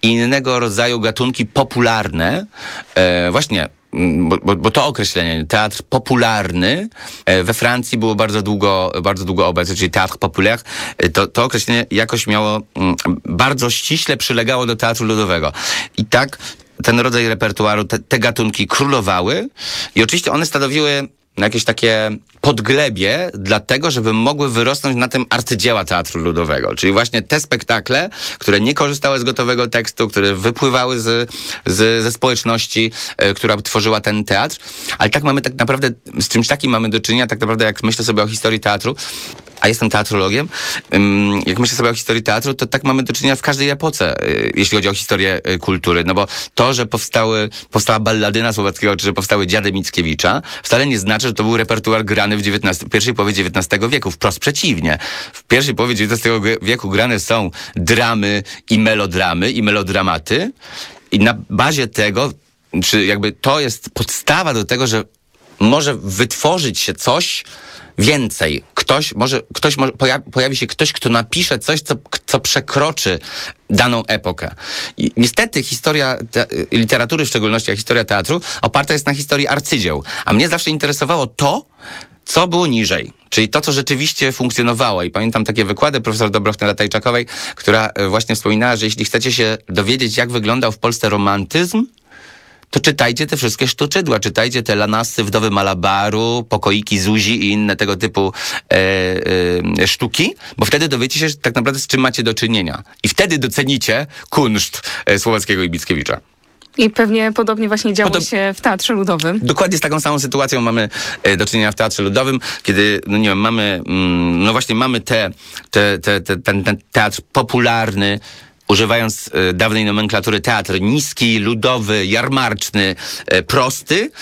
innego rodzaju gatunki popularne, właśnie, bo to określenie, teatr popularny, we Francji było bardzo długo obecne, czyli teatr populaire, to określenie jakoś miało, bardzo ściśle przylegało do teatru ludowego. I tak ten rodzaj repertuaru, te gatunki królowały i oczywiście one stanowiły jakieś takie podglebie dlatego, żeby mogły wyrosnąć na tym arcydzieła teatru ludowego. Czyli właśnie te spektakle, które nie korzystały z gotowego tekstu, które wypływały ze społeczności, która tworzyła ten teatr. Ale tak mamy tak naprawdę, z czymś takim mamy do czynienia, tak naprawdę jak myślę sobie o historii teatru, a jestem teatrologiem, jak myślę sobie o historii teatru, to tak mamy do czynienia w każdej epoce, jeśli chodzi o historię kultury. No bo to, że powstała Balladyna Słowackiego, czy że powstały Dziady Mickiewicza, wcale nie znaczy, że to był repertuar grany w pierwszej połowie XIX wieku. Wprost przeciwnie. W pierwszej połowie XIX wieku grane są dramy i melodramy i melodramaty i na bazie tego, czy jakby to jest podstawa do tego, że może wytworzyć się coś więcej. Pojawi się ktoś, kto napisze coś, co przekroczy daną epokę. I niestety historia literatury, w szczególności a historia teatru, oparta jest na historii arcydzieł. A mnie zawsze interesowało to, co było niżej. Czyli to, co rzeczywiście funkcjonowało. I pamiętam takie wykłady profesor Dobrochny-Latajczakowej, która właśnie wspominała, że jeśli chcecie się dowiedzieć, jak wyglądał w Polsce romantyzm, to czytajcie te wszystkie sztuczydła, czytajcie te Lanassy, Wdowy Malabaru, Pokoiki Zuzi i inne tego typu sztuki, bo wtedy dowiecie się tak naprawdę, z czym macie do czynienia. I wtedy docenicie kunszt Słowackiego i Mickiewicza. I pewnie podobnie właśnie działo się w Teatrze Ludowym. Dokładnie z taką samą sytuacją mamy do czynienia w Teatrze Ludowym, kiedy, no nie wiem, mamy ten teatr popularny, używając dawnej nomenklatury teatr niski, ludowy, jarmarczny, prosty,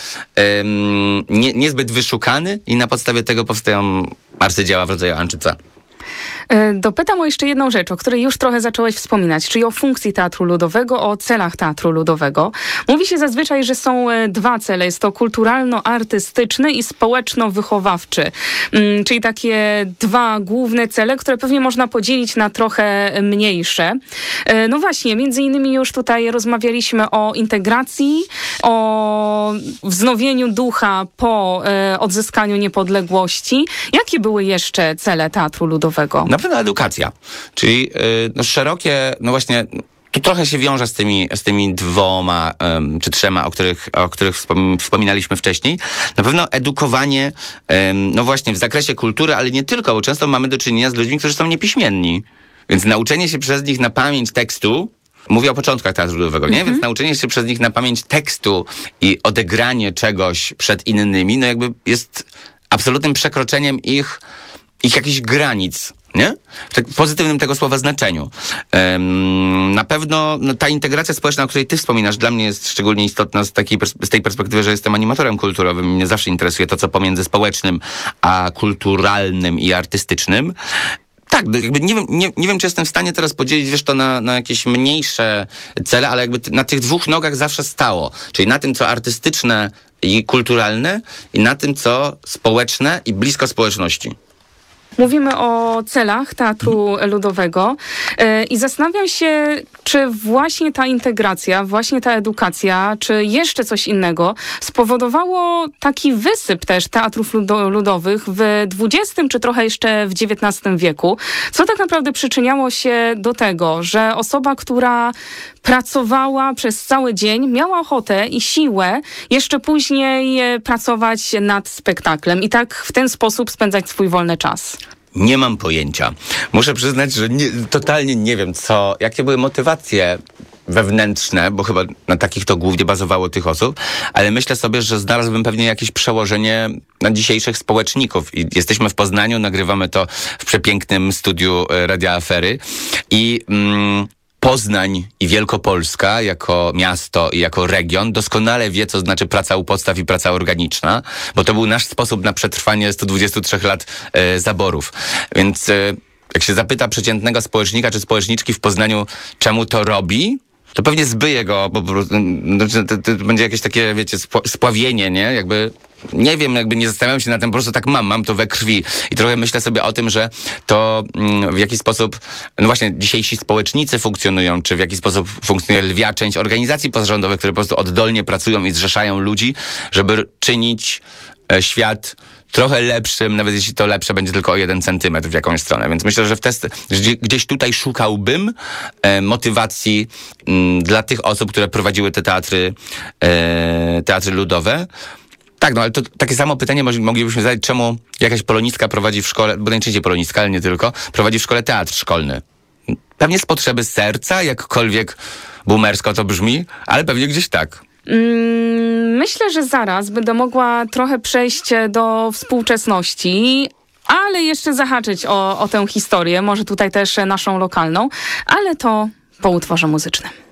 niezbyt wyszukany i na podstawie tego powstają arcydzieła w rodzaju Anczyca. Dopytam o jeszcze jedną rzecz, o której już trochę zacząłeś wspominać, czyli o funkcji Teatru Ludowego, o celach Teatru Ludowego. Mówi się zazwyczaj, że są dwa cele. Jest to kulturalno-artystyczny i społeczno-wychowawczy. Czyli takie dwa główne cele, które pewnie można podzielić na trochę mniejsze. No właśnie, między innymi już tutaj rozmawialiśmy o integracji, o wznowieniu ducha po odzyskaniu niepodległości. Jakie były jeszcze cele Teatru Ludowego? Na pewno edukacja, czyli szerokie, no właśnie, tu trochę się wiąże z tymi dwoma czy trzema, o których wspominaliśmy wcześniej. Na pewno edukowanie, no właśnie w zakresie kultury, ale nie tylko, bo często mamy do czynienia z ludźmi, którzy są niepiśmienni. Więc nauczenie się przez nich na pamięć tekstu, mówię o początkach Teatru Ludowego, nie? Więc nauczenie się przez nich na pamięć tekstu i odegranie czegoś przed innymi, no jakby jest absolutnym przekroczeniem ich jakichś granic, nie? W tak pozytywnym tego słowa znaczeniu. Na pewno ta integracja społeczna, o której ty wspominasz, dla mnie jest szczególnie istotna z tej perspektywy, że jestem animatorem kulturowym. Mnie zawsze interesuje to, co pomiędzy społecznym, a kulturalnym i artystycznym. Tak, jakby nie wiem, czy jestem w stanie teraz podzielić, wiesz, to na jakieś mniejsze cele, ale jakby na tych dwóch nogach zawsze stało. Czyli na tym, co artystyczne i kulturalne, i na tym, co społeczne i blisko społeczności. Mówimy o celach Teatru Ludowego i zastanawiam się, czy właśnie ta integracja, właśnie ta edukacja, czy jeszcze coś innego spowodowało taki wysyp też teatrów ludowych w XX czy trochę jeszcze w XIX wieku. Co tak naprawdę przyczyniało się do tego, że osoba, która pracowała przez cały dzień, miała ochotę i siłę jeszcze później pracować nad spektaklem i tak w ten sposób spędzać swój wolny czas? Nie mam pojęcia. Muszę przyznać, że totalnie nie wiem, jakie były motywacje wewnętrzne, bo chyba na takich to głównie bazowało tych osób, ale myślę sobie, że znalazłbym pewnie jakieś przełożenie na dzisiejszych społeczników. I jesteśmy w Poznaniu, nagrywamy to w przepięknym studiu Radia Afery i Poznań i Wielkopolska jako miasto i jako region doskonale wie, co znaczy praca u podstaw i praca organiczna, bo to był nasz sposób na przetrwanie 123 lat zaborów. Więc jak się zapyta przeciętnego społecznika czy społeczniczki w Poznaniu, czemu to robi, to pewnie zbyje go, bo to będzie jakieś takie, wiecie, spławienie, nie? Jakby nie wiem, jakby nie zastanawiam się na tym, po prostu tak mam to we krwi. I trochę myślę sobie o tym, że to w jaki sposób, no właśnie dzisiejsi społecznicy funkcjonują, czy w jaki sposób funkcjonuje lwia część organizacji pozarządowych, które po prostu oddolnie pracują i zrzeszają ludzi, żeby czynić świat trochę lepszym, nawet jeśli to lepsze będzie tylko o 1 centymetr w jakąś stronę. Więc myślę, że gdzieś tutaj szukałbym motywacji dla tych osób, które prowadziły te teatry ludowe. Tak, no ale to takie samo pytanie moglibyśmy zadać, czemu jakaś polonistka prowadzi w szkole, bo najczęściej polonistka, ale nie tylko, prowadzi w szkole teatr szkolny. Pewnie z potrzeby serca, jakkolwiek boomersko to brzmi, ale pewnie gdzieś tak. Myślę, że zaraz będę mogła trochę przejść do współczesności, ale jeszcze zahaczyć o tę historię, może tutaj też naszą lokalną, ale to po utworze muzycznym.